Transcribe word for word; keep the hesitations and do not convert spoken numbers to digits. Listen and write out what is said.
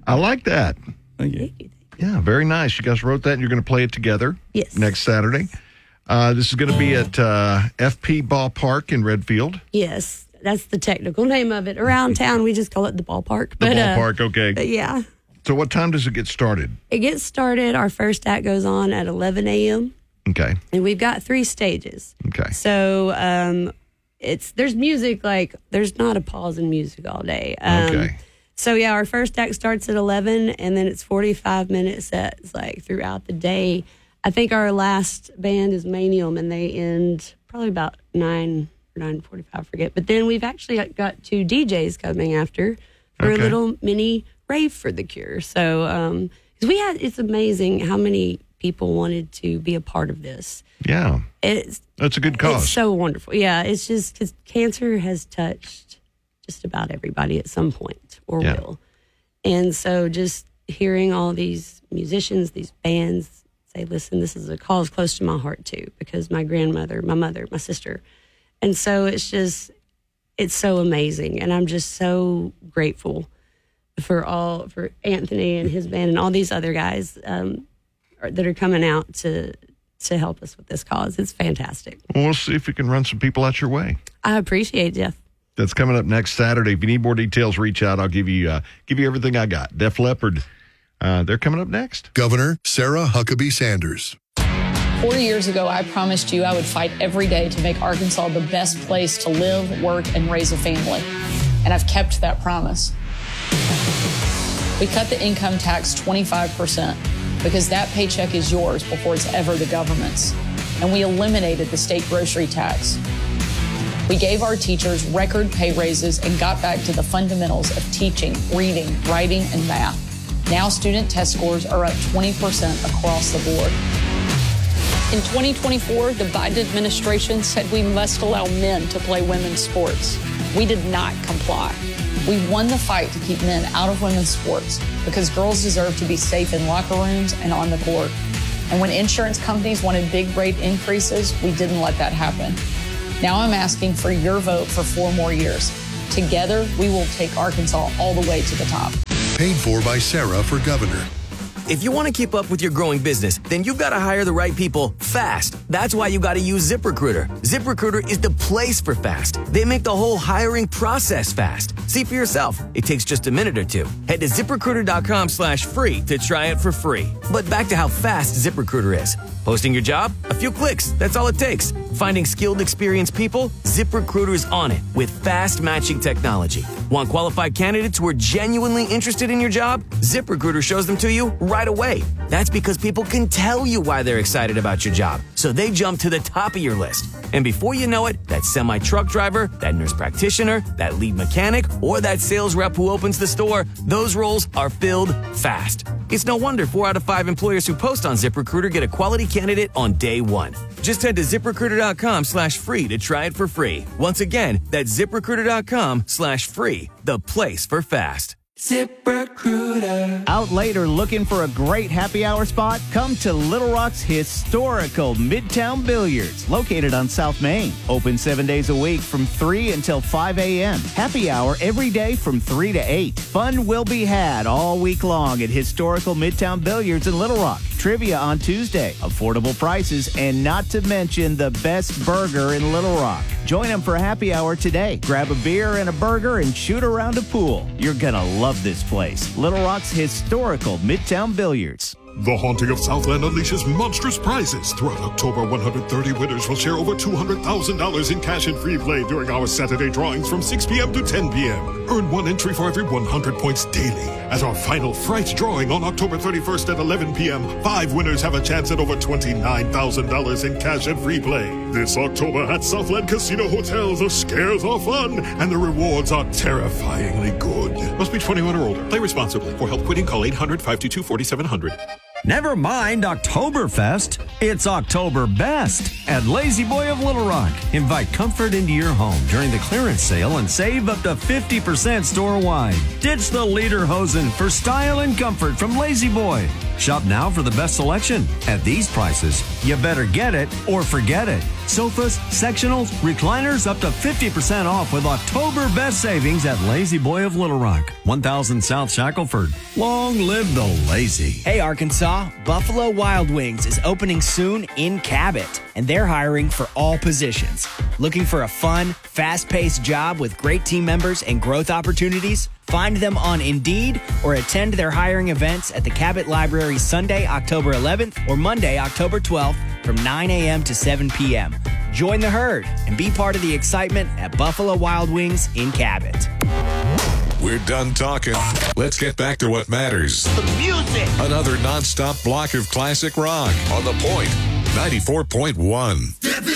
I like that. Thank you. Thank you. Yeah, very nice. You guys wrote that, and you're going to play it together Yes. next Saturday. Uh, this is going to be at uh, F P Ballpark in Redfield. Yes, that's the technical name of it. Around town, we just call it the ballpark. The But, ballpark, uh, okay. but yeah, So what time does it get started? it gets started. Our first act goes on at eleven a.m. Okay, and we've got three stages. okay. So um, it's there's music like there's not a pause in music all day. Um, Okay. So yeah, our first act starts at eleven, and then it's forty-five minute sets like throughout the day. I think our last band is Manium, and they end probably about nine or nine forty-five, I forget. But then we've actually got two D Js coming after for Okay. a little mini rave for the Cure. So um, 'cause we had, it's amazing how many people wanted to be a part of this. Yeah, It's that's a good cause. it's so wonderful. Yeah, it's just because cancer has touched just about everybody at some point or Yeah. will. And so just hearing all these musicians, these bands say, listen, this is a cause close to my heart too, because my grandmother, my mother, my sister. And so it's just, it's so amazing. And I'm just so grateful for all, for Anthony and his band and all these other guys um, are- that are coming out to to help us with this cause. It's fantastic. Well, we'll see if we can run some people out your way. I appreciate it, Jeff. That's coming up next Saturday. If you need more details, reach out. I'll give you uh, give you everything I got. Def Leppard, uh, they're coming up next. Governor Sarah Huckabee Sanders. Four years ago, I promised you I would fight every day to make Arkansas the best place to live, work, and raise a family. And I've kept that promise. We cut the income tax twenty-five percent because that paycheck is yours before it's ever the government's. And we eliminated the state grocery tax. We gave our teachers record pay raises and got back to the fundamentals of teaching, reading, writing, and math. Now student test scores are up twenty percent across the board. In twenty twenty-four, the Biden administration said we must allow men to play women's sports. We did not comply. We won the fight to keep men out of women's sports because girls deserve to be safe in locker rooms and on the court. And when insurance companies wanted big rate increases, we didn't let that happen. Now I'm asking for your vote for four more years. Together, we will take Arkansas all the way to the top. Paid for by Sarah for governor. If you want to keep up with your growing business, then you've got to hire the right people fast. That's why you got to use ZipRecruiter. ZipRecruiter is the place for fast. They make the whole hiring process fast. See for yourself. It takes just a minute or two. Head to ZipRecruiter.com slash free to try it for free. But back to how fast ZipRecruiter is. Posting your job? A few clicks. That's all it takes. Finding skilled, experienced people? ZipRecruiter's on it with fast matching technology. Want qualified candidates who are genuinely interested in your job? ZipRecruiter shows them to you right away. That's because people can tell you why they're excited about your job, so they jump to the top of your list. And before you know it, that semi-truck driver, that nurse practitioner, that lead mechanic, or that sales rep who opens the store, those roles are filled fast. It's no wonder four out of five employers who post on ZipRecruiter get a quality candidate on day one. Just head to ZipRecruiter.com slash free to try it for free. Once again, that's ZipRecruiter.com slash free, the place for fast. ZipRecruiter. Out late or looking for a great happy hour spot? Come to Little Rock's historical Midtown Billiards, located on South Main. Open seven days a week from three until five a.m. Happy hour every day from three to eight. Fun will be had all week long at historical Midtown Billiards in Little Rock. Trivia on Tuesday, affordable prices, and not to mention the best burger in Little Rock. Join them for happy hour today. Grab a beer and a burger and shoot around a pool. You're gonna love this place. Little Rock's historical Midtown Billiards. The Haunting of Southland unleashes monstrous prizes. Throughout October, one hundred thirty winners will share over two hundred thousand dollars in cash and free play during our Saturday drawings from six p.m. to ten p.m. Earn one entry for every one hundred points daily. At our final Fright drawing on October thirty-first at eleven p.m., five winners have a chance at over twenty-nine thousand dollars in cash and free play. This October at Southland Casino Hotel, the scares are fun and the rewards are terrifyingly good. Must be twenty-one or older. Play responsibly. For help quitting, call eight hundred, five two two, four seven zero zero. Never mind Oktoberfest. It's October Best at Lazy Boy of Little Rock. Invite comfort into your home during the clearance sale and save up to fifty percent store-wide. Ditch the lederhosen for style and comfort from Lazy Boy. Shop now for the best selection. At these prices, you better get it or forget it. Sofas, sectionals, recliners up to fifty percent off with October best savings at Lazy Boy of Little Rock, one thousand South Shackelford. Long live the lazy. Hey Arkansas, Buffalo Wild Wings is opening soon in Cabot, and they're hiring for all positions. Looking for a fun, fast-paced job with great team members and growth opportunities? Find them on Indeed or attend their hiring events at the Cabot Library Sunday, October eleventh or Monday, October twelfth from nine a.m. to seven p.m. Join the herd and be part of the excitement at Buffalo Wild Wings in Cabot. We're done talking. Let's get back to what matters. The music. Another nonstop block of classic rock on The Point, ninety-four point one.